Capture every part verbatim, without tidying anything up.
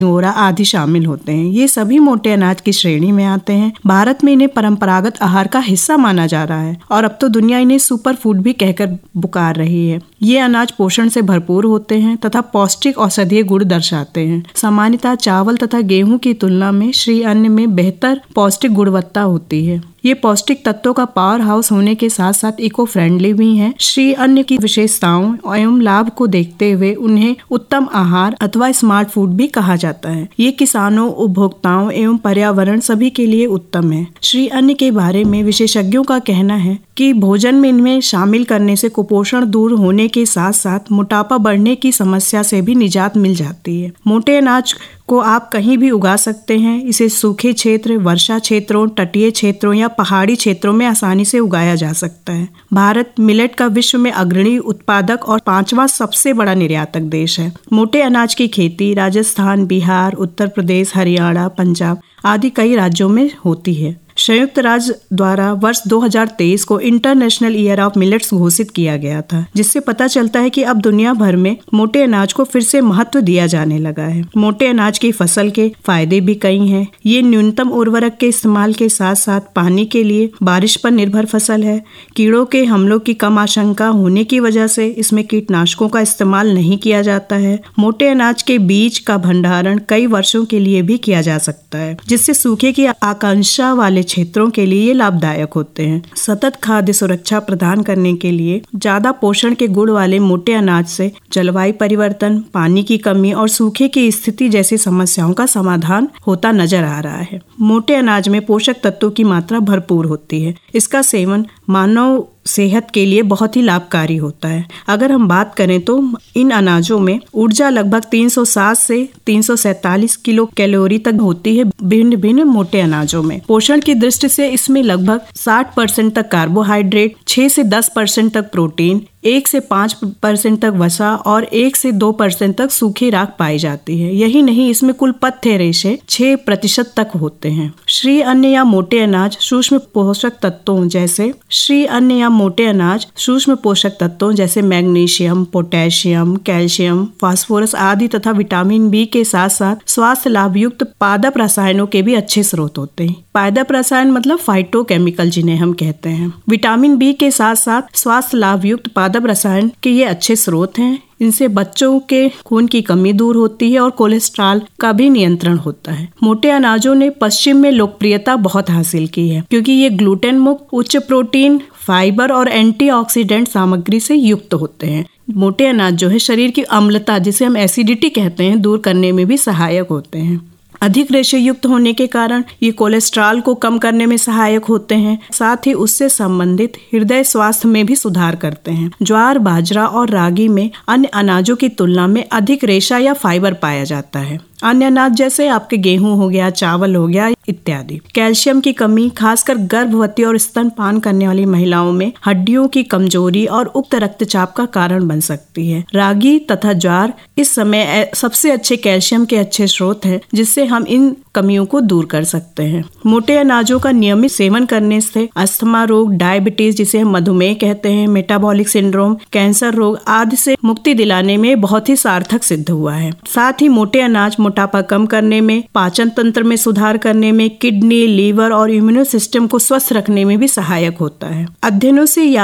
ओरा आदि शामिल होते हैं। ये सभी मोटे अनाज की श्रेणी में आते हैं। भारत में इन्हें परंपरागत आहार का हिस्सा माना जा रहा है और अब तो दुनिया इन्हें सुपर फूड भी कहकर पुकार रही है। ये अनाज पोषण से भरपूर होते हैं तथा पौष्टिक औषधीय गुण दर्शाते हैं। सामान्यतः चावल तथा गेहूं की तुलना में श्री अन्न में बेहतर पौष्टिक गुणवत्ता होती है। ये पौष्टिक तत्वों का पावर हाउस होने के साथ साथ इको फ्रेंडली भी हैं। श्री अन्न की विशेषताओं एवं लाभ को देखते हुए उन्हें उत्तम आहार अथवा स्मार्ट फूड भी कहा जाता है। ये किसानों, उपभोक्ताओं एवं पर्यावरण सभी के लिए उत्तम है। श्री अन्न के बारे में विशेषज्ञों का कहना है कि भोजन में इनमें शामिल करने से कुपोषण दूर होने के साथ साथ मोटापा बढ़ने की समस्या से भी निजात मिल जाती है। मोटे अनाज को आप कहीं भी उगा सकते हैं। इसे सूखे क्षेत्र, वर्षा क्षेत्रों, तटीय क्षेत्रों या पहाड़ी क्षेत्रों में आसानी से उगाया जा सकता है। भारत मिलेट का विश्व में अग्रणी उत्पादक और पांचवा सबसे बड़ा निर्यातक देश है। मोटे अनाज की खेती राजस्थान, बिहार, उत्तर प्रदेश, हरियाणा, पंजाब आदि कई राज्यों में होती है। संयुक्त राज्य द्वारा वर्ष दो हज़ार तेईस को इंटरनेशनल ईयर ऑफ मिलेट्स घोषित किया गया था, जिससे पता चलता है कि अब दुनिया भर में मोटे अनाज को फिर से महत्व दिया जाने लगा है। मोटे अनाज की फसल के फायदे भी कई हैं। ये न्यूनतम उर्वरक के इस्तेमाल के साथ साथ पानी के लिए बारिश पर निर्भर फसल है। कीड़ों के हमलों की कम आशंका होने की वजह से इसमें कीटनाशकों का इस्तेमाल नहीं किया जाता है। मोटे अनाज के बीज का भंडारण कई वर्षों के लिए भी किया जा सकता है, जिससे सूखे की आकांक्षा वाले क्षेत्रों के लिए ये लाभदायक होते हैं। सतत खाद्य सुरक्षा प्रदान करने के लिए ज्यादा पोषण के गुण वाले मोटे अनाज से जलवायु परिवर्तन, पानी की कमी और सूखे की स्थिति जैसी समस्याओं का समाधान होता नजर आ रहा है। मोटे अनाज में पोषक तत्वों की मात्रा भरपूर होती है। इसका सेवन मानव सेहत के लिए बहुत ही लाभकारी होता है। अगर हम बात करें तो इन अनाजों में ऊर्जा लगभग तीन सौ सात से तीन सौ सैंतालीस किलो कैलोरी तक होती है। भिन्न भिन्न मोटे अनाजों में पोषण की दृष्टि से इसमें लगभग साठ परसेंट तक कार्बोहाइड्रेट, छह से दस परसेंट तक प्रोटीन, एक से पाँच परसेंट तक वसा और एक से दो परसेंट तक सूखी राख पाई जाती है। यही नहीं, इसमें कुल पत्य रेशे छह प्रतिशत तक होते हैं। श्री अन्न या मोटे अनाज सूक्ष्म पोषक तत्वों जैसे श्री अन्न या मोटे अनाज सूक्ष्म पोषक तत्वों जैसे मैग्नीशियम, पोटेशियम, कैल्शियम, फास्फोरस आदि तथा विटामिन बी के साथ साथ स्वास्थ्य लाभ युक्त पादप रसायनों के भी अच्छे स्रोत होते हैं। पादप रसायन मतलब फाइटोकेमिकल जिन्हें हम कहते हैं। विटामिन बी के साथ साथ स्वास्थ्य लाभ युक्त पादप रसायन के ये अच्छे स्रोत हैं। इनसे बच्चों के खून की कमी दूर होती है और कोलेस्ट्रॉल का भी नियंत्रण होता है। मोटे अनाजों ने पश्चिम में लोकप्रियता बहुत हासिल की है क्योंकि ये ग्लूटेन मुक्त, उच्च प्रोटीन, फाइबर और एंटीऑक्सीडेंट सामग्री से युक्त होते हैं। मोटे अनाज जो है शरीर की अम्लता, जिसे हम एसिडिटी कहते हैं, दूर करने में भी सहायक होते हैं। अधिक रेशे युक्त होने के कारण ये कोलेस्ट्रॉल को कम करने में सहायक होते हैं। साथ ही उससे संबंधित हृदय स्वास्थ्य में भी सुधार करते हैं। ज्वार, बाजरा और रागी में अन्य अनाजों की तुलना में अधिक रेशा या फाइबर पाया जाता है। अन्य अनाज जैसे आपके गेहूं हो गया, चावल हो गया इत्यादि। कैल्शियम की कमी खासकर गर्भवती और स्तनपान करने वाली महिलाओं में हड्डियों की कमजोरी और उच्च रक्तचाप का कारण बन सकती है। रागी तथा ज्वार इस समय सबसे अच्छे कैल्शियम के अच्छे स्रोत हैं, जिससे हम इन कमियों को दूर कर सकते हैं। मोटे अनाजों का नियमित सेवन करने से अस्थमा रोग, डायबिटीज जिसे हम मधुमेह कहते हैं, मेटाबॉलिक सिंड्रोम, कैंसर रोग आदि से मुक्ति दिलाने में बहुत ही सार्थक सिद्ध हुआ है। साथ ही मोटे अनाज मोटापा कम करने में, पाचन तंत्र में सुधार करने में, किडनी, लीवर और इम्यूनो सिस्टम को स्वस्थ रखने में भी सहायक होता है। अध्ययनों से यह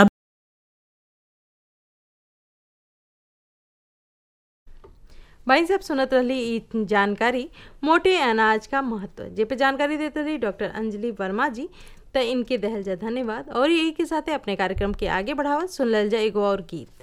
भाई साहब सुनत रही जानकारी मोटे अनाज का महत्व, जे पे जानकारी देते रही डॉक्टर अंजलि वर्मा जी। तो इनके दहल जा धन्यवाद और यही के साथ अपने कार्यक्रम के आगे बढ़ावा सुन लेल जा एगो और गीत।